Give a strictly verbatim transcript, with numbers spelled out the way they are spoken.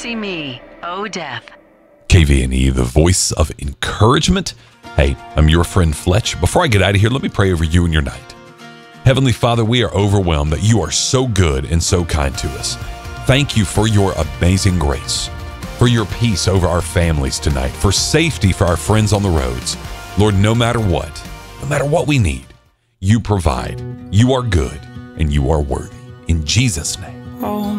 Mercy Me, O Death. K V N E, the voice of encouragement. Hey, I'm your friend Fletch. Before I get out of here, let me pray over you and your night. Heavenly Father, we are overwhelmed that you are so good and so kind to us. Thank you for your amazing grace, for your peace over our families tonight, for safety for our friends on the roads. Lord, no matter what, no matter what we need, you provide. You are good and you are worthy. In Jesus' name. Oh.